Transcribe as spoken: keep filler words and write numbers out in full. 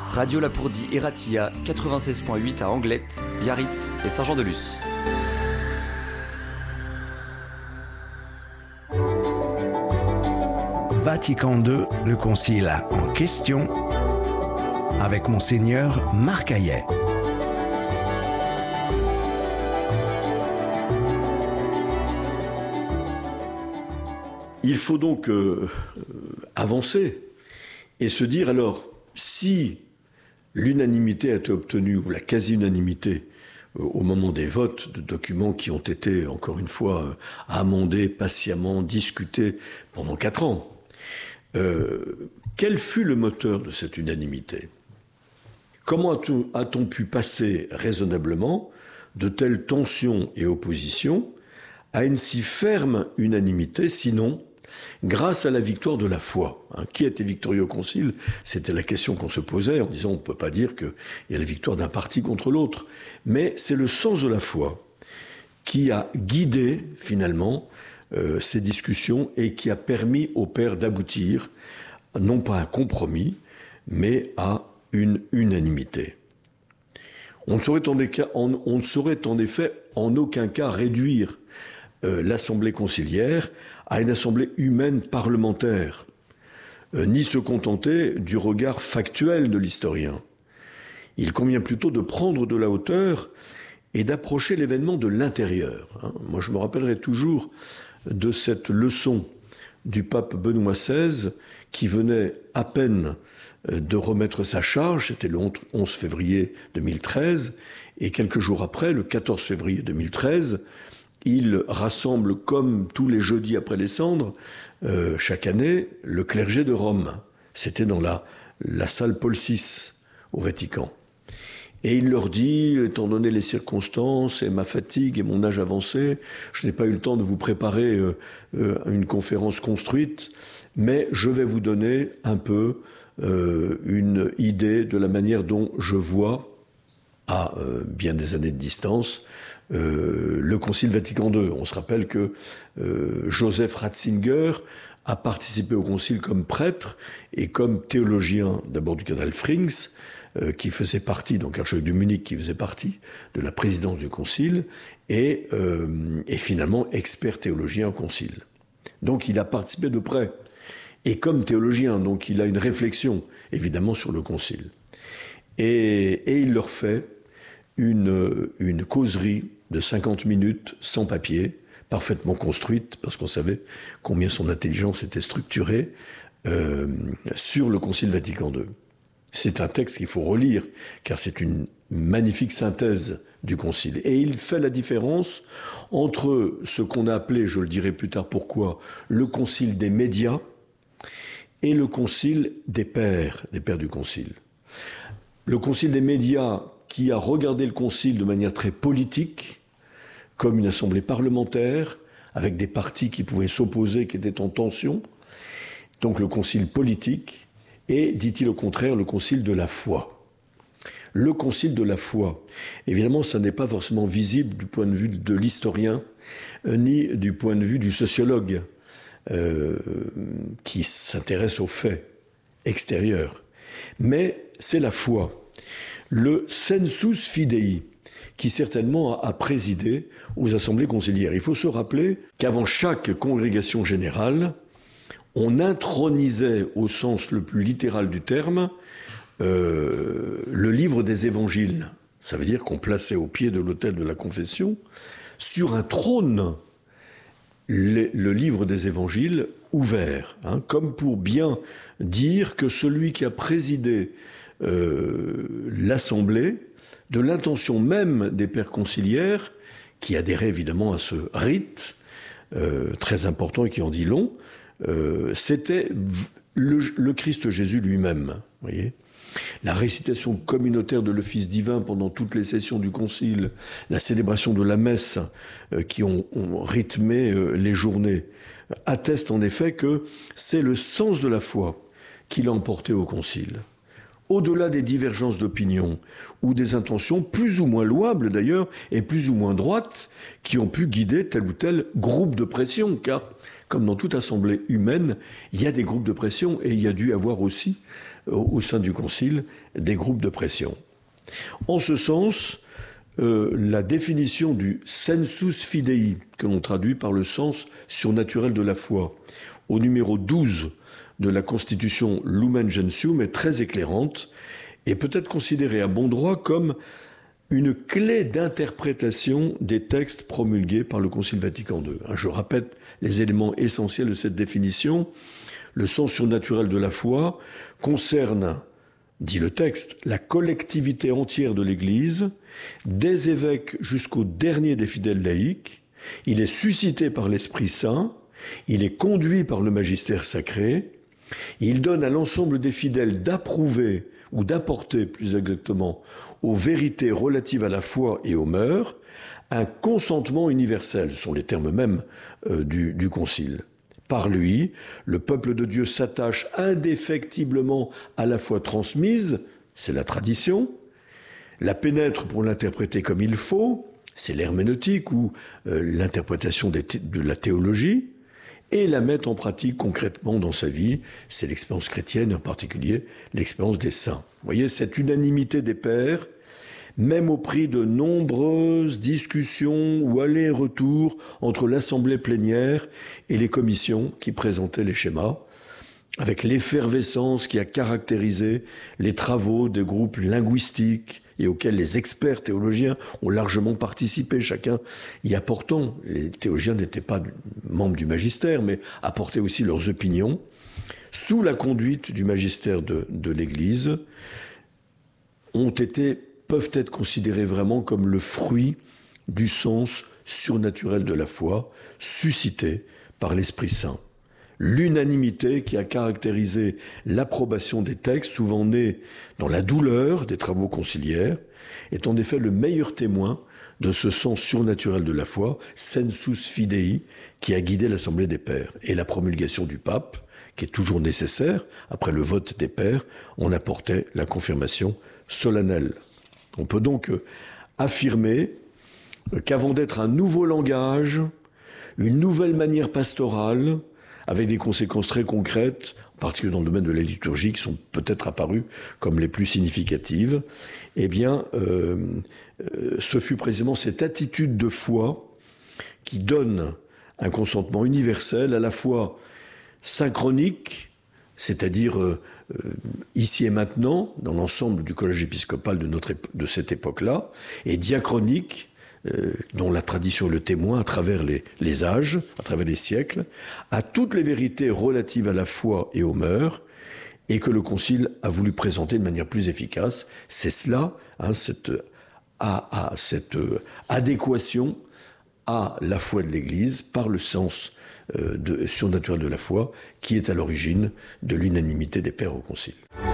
Radio Lapourdie et Ratia, quatre-vingt-seize virgule huit à Anglette, Biarritz et Saint-Jean-de-Luz. Vatican deux, le concile en question, avec Monseigneur Marc Hayet. Il faut donc euh, avancer et se dire alors, si l'unanimité a été obtenue, ou la quasi-unanimité, euh, au moment des votes de documents qui ont été, encore une fois, euh, amendés, patiemment, discutés pendant quatre ans, euh, quel fut le moteur de cette unanimité ? Comment a-t-on, a-t-on pu passer raisonnablement de telles tensions et oppositions à une si ferme unanimité, sinon grâce à la victoire de la foi. Hein, qui était victorieux au concile ? C'était la question qu'on se posait en disant on ne peut pas dire qu'il y a la victoire d'un parti contre l'autre. Mais c'est le sens de la foi qui a guidé finalement euh, ces discussions et qui a permis au Père d'aboutir, non pas à un compromis, mais à une unanimité. On ne saurait en, cas, on, on ne saurait en effet en aucun cas réduire euh, l'Assemblée conciliaire à une assemblée humaine parlementaire, euh, ni se contenter du regard factuel de l'historien. Il convient plutôt de prendre de la hauteur et d'approcher l'événement de l'intérieur. Hein. Moi, je me rappellerai toujours de cette leçon du pape Benoît seize, qui venait à peine de remettre sa charge, c'était le onze février deux mille treize, et quelques jours après, le quatorze février deux mille treize, il rassemble, comme tous les jeudis après les cendres, euh, chaque année, le clergé de Rome. C'était dans la, la salle Paul six, au Vatican. Et il leur dit, étant donné les circonstances et ma fatigue et mon âge avancé, je n'ai pas eu le temps de vous préparer euh, euh, une conférence construite, mais je vais vous donner un peu euh, une idée de la manière dont je vois, à euh, bien des années de distance, Euh, le Concile Vatican deux. On se rappelle que euh, Joseph Ratzinger a participé au Concile comme prêtre et comme théologien, d'abord du cardinal Frings, euh, qui faisait partie, donc archevêque de Munich, qui faisait partie de la présidence du Concile, et, euh, et finalement expert théologien au Concile. Donc il a participé de près. Et comme théologien, donc il a une réflexion, évidemment, sur le Concile. Et, et il leur fait une, une causerie de cinquante minutes, sans papier, parfaitement construite, parce qu'on savait combien son intelligence était structurée, euh, sur le Concile Vatican deux. C'est un texte qu'il faut relire, car c'est une magnifique synthèse du Concile. Et il fait la différence entre ce qu'on a appelé, je le dirai plus tard pourquoi, le Concile des médias et le Concile des pères, des pères du Concile. Le Concile des médias, qui a regardé le Concile de manière très politique, comme une assemblée parlementaire, avec des partis qui pouvaient s'opposer, qui étaient en tension. Donc le Concile politique, et, dit-il au contraire, le Concile de la foi. Le Concile de la foi, évidemment, ça n'est pas forcément visible du point de vue de l'historien, euh, ni du point de vue du sociologue, euh, qui s'intéresse aux faits extérieurs. Mais c'est la foi. Le sensus fidei, qui certainement a présidé aux assemblées conciliaires. Il faut se rappeler qu'avant chaque congrégation générale, on intronisait, au sens le plus littéral du terme, euh, le livre des évangiles. Ça veut dire qu'on plaçait au pied de l'autel de la confession, sur un trône, le, le livre des évangiles ouvert, hein, comme pour bien dire que celui qui a présidé euh, l'assemblée, de l'intention même des pères conciliaires, qui adhéraient évidemment à ce rite euh, très important et qui en dit long, euh, c'était le, le Christ Jésus lui-même. Voyez, la récitation communautaire de l'office divin pendant toutes les sessions du concile, la célébration de la messe euh, qui ont, ont rythmé euh, les journées, attestent en effet que c'est le sens de la foi qui l'a emporté au concile. Au-delà des divergences d'opinion ou des intentions plus ou moins louables d'ailleurs et plus ou moins droites qui ont pu guider tel ou tel groupe de pression, car comme dans toute assemblée humaine, il y a des groupes de pression et il y a dû avoir aussi au, au sein du Concile des groupes de pression. En ce sens, euh, la définition du sensus fidei, que l'on traduit par le sens surnaturel de la foi, au numéro douze de la Constitution Lumen Gentium, est très éclairante et peut être considérée à bon droit comme une clé d'interprétation des textes promulgués par le Concile Vatican deux. Je répète les éléments essentiels de cette définition. Le sens surnaturel de la foi concerne, dit le texte, la collectivité entière de l'Église, des évêques jusqu'au dernier des fidèles laïcs. Il est suscité par l'Esprit Saint, il est conduit par le magistère sacré, il donne à l'ensemble des fidèles d'approuver ou d'apporter, plus exactement, aux vérités relatives à la foi et aux mœurs, un consentement universel, ce sont les termes mêmes euh, du, du Concile. Par lui, le peuple de Dieu s'attache indéfectiblement à la foi transmise, c'est la tradition, la pénètre pour l'interpréter comme il faut, c'est l'herméneutique ou euh, l'interprétation des thé- de la théologie, et la mettre en pratique concrètement dans sa vie, c'est l'expérience chrétienne, en particulier l'expérience des saints. Vous voyez, cette unanimité des pères, même au prix de nombreuses discussions ou allers-retours entre l'assemblée plénière et les commissions qui présentaient les schémas, avec l'effervescence qui a caractérisé les travaux des groupes linguistiques et auxquels les experts théologiens ont largement participé, chacun y apportant. Les théologiens n'étaient pas membres du magistère, mais apportaient aussi leurs opinions, sous la conduite du magistère de, de l'Église, ont été, peuvent être considérés vraiment comme le fruit du sens surnaturel de la foi, suscité par l'Esprit Saint. L'unanimité qui a caractérisé l'approbation des textes, souvent nés dans la douleur des travaux conciliaires, est en effet le meilleur témoin de ce sens surnaturel de la foi, sensus fidei, qui a guidé l'Assemblée des Pères. Et la promulgation du pape, qui est toujours nécessaire, après le vote des Pères, en apportait la confirmation solennelle. On peut donc affirmer qu'avant d'être un nouveau langage, une nouvelle manière pastorale, avec des conséquences très concrètes, en particulier dans le domaine de la liturgie, qui sont peut-être apparues comme les plus significatives, eh bien, euh, euh, ce fut précisément cette attitude de foi qui donne un consentement universel, à la fois synchronique, c'est-à-dire euh, euh, ici et maintenant, dans l'ensemble du collège épiscopal de, notre ép- de cette époque-là, et diachronique, Euh, dont la tradition est le témoin à travers les, les âges, à travers les siècles, à toutes les vérités relatives à la foi et aux mœurs, et que le Concile a voulu présenter de manière plus efficace. C'est cela, hein, cette, à, à, cette euh, adéquation à la foi de l'Église par le sens euh, de, surnaturel de la foi, qui est à l'origine de l'unanimité des pères au Concile.